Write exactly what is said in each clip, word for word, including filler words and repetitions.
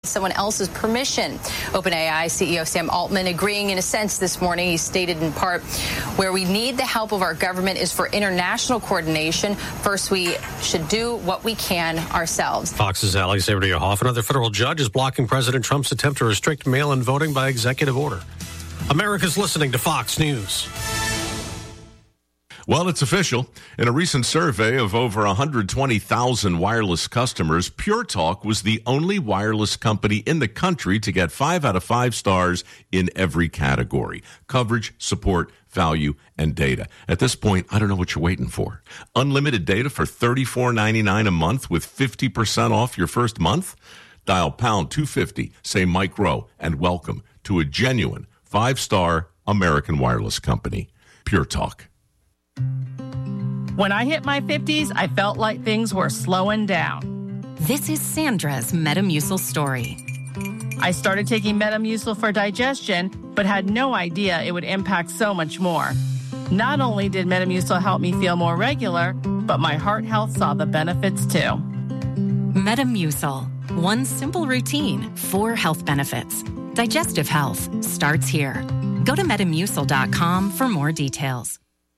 someone else's permission. OpenAI C E O Sam Altman agreeing in a sense this morning. He stated in part, where we need the help of our government is for international coordination. First, we should do what we can ourselves. Fox's Alexandria Hoff. Another federal judge is blocking President Trump's attempt to restrict mail-in voting by executive order. America's listening to Fox News. Well, it's official. In a recent survey of over one hundred twenty thousand wireless customers, Pure Talk was the only wireless company in the country to get five out of five stars in every category: coverage, support, value, and data. At this point, I don't know what you're waiting for. Unlimited data for thirty-four ninety-nine a month with fifty percent off your first month? Dial pound two fifty, say Mike Rowe, and welcome to a genuine five-star American wireless company. Pure Talk. When I hit my fifties, I felt like things were slowing down. This is Sandra's Metamucil story. I started taking Metamucil for digestion, but had no idea it would impact so much more. Not only did Metamucil help me feel more regular, but my heart health saw the benefits too. Metamucil. One simple routine, four health benefits. Digestive health starts here. Go to Metamucil dot com for more details.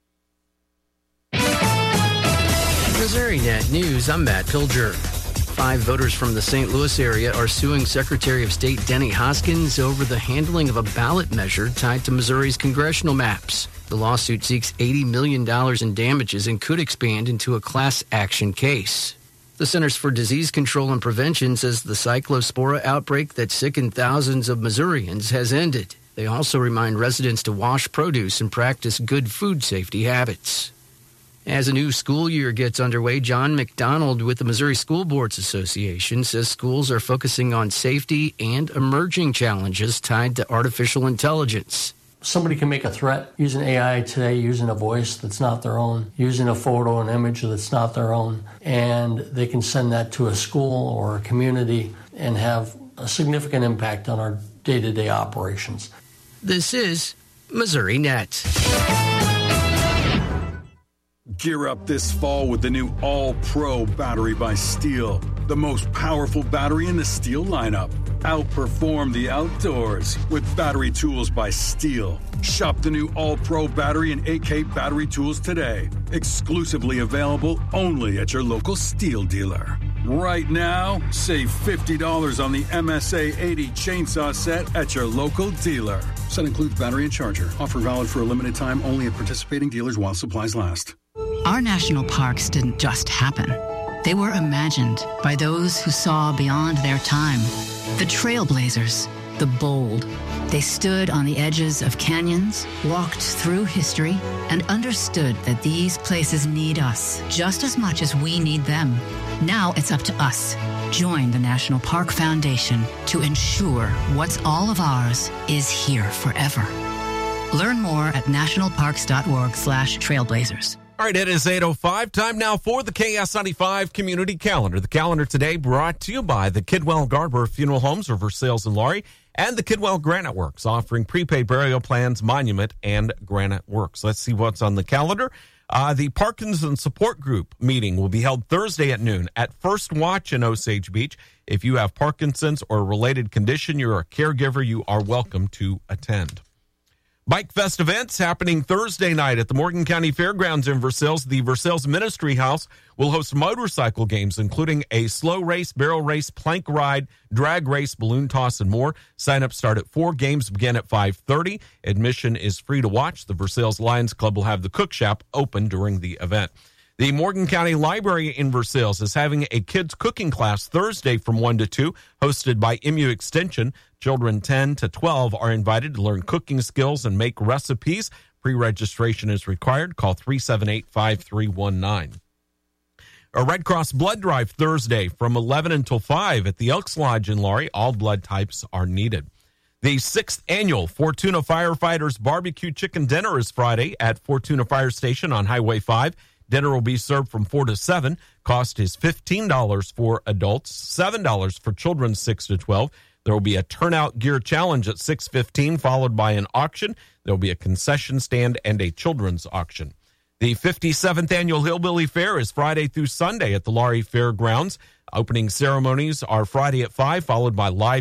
MissouriNet News, I'm Matt Pilger. Five voters from the Saint Louis area are suing Secretary of State Denny Hoskins over the handling of a ballot measure tied to Missouri's congressional maps. The lawsuit seeks eighty million dollars in damages and could expand into a class action case. The Centers for Disease Control and Prevention says the cyclospora outbreak that sickened thousands of Missourians has ended. They also remind residents to wash produce and practice good food safety habits. As a new school year gets underway, John McDonald with the Missouri School Boards Association says schools are focusing on safety and emerging challenges tied to artificial intelligence. Somebody can make a threat using A I today, using a voice that's not their own, using a photo, an image that's not their own, and they can send that to a school or a community and have a significant impact on our day-to-day operations. This is MissouriNet. Gear up this fall with the new All-Pro battery by Steel. The most powerful battery in the Steel lineup. Outperform the outdoors with battery tools by Steel. Shop the new All-Pro battery and A K battery tools today. Exclusively available only at your local Steel dealer. Right now, save fifty dollars on the M S A eighty chainsaw set at your local dealer. Set includes battery and charger. Offer valid for a limited time only at participating dealers while supplies last. Our national parks didn't just happen. They were imagined by those who saw beyond their time. The trailblazers, the bold. They stood on the edges of canyons, walked through history, and understood that these places need us just as much as we need them. Now it's up to us. Join the National Park Foundation to ensure what's all of ours is here forever. Learn more at nationalparks.org slash trailblazers. All right, it is eight oh five. Time now for the K S ninety-five Community Calendar. The calendar today brought to you by the Kidwell Garber Funeral Homes, River Sales and Laurie, and the Kidwell Granite Works, offering prepaid burial plans, monument, and granite works. Let's see what's on the calendar. Uh, the Parkinson Support Group meeting will be held Thursday at noon at First Watch in Osage Beach. If you have Parkinson's or a related condition, you're a caregiver, you are welcome to attend. Bike Fest events happening Thursday night at the Morgan County Fairgrounds in Versailles. The Versailles Ministry House will host motorcycle games, including a slow race, barrel race, plank ride, drag race, balloon toss, and more. Sign-ups start at four. Games begin at five thirty. Admission is free to watch. The Versailles Lions Club will have the cook shop open during the event. The Morgan County Library in Versailles is having a kids cooking class Thursday from one to two, hosted by M U Extension. Children ten to twelve are invited to learn cooking skills and make recipes. Pre-registration is required. Call three seven eight, five three one nine. A Red Cross blood drive Thursday from eleven until five at the Elks Lodge in Laurie. All blood types are needed. The sixth annual Fortuna Firefighters Barbecue Chicken Dinner is Friday at Fortuna Fire Station on Highway five. Dinner will be served from four to seven. Cost is fifteen dollars for adults, seven dollars for children six to twelve. There will be a turnout gear challenge at six fifteen, followed by an auction. There will be a concession stand and a children's auction. The fifty-seventh Annual Hillbilly Fair is Friday through Sunday at the Laurie Fairgrounds. Opening ceremonies are Friday at five, followed by live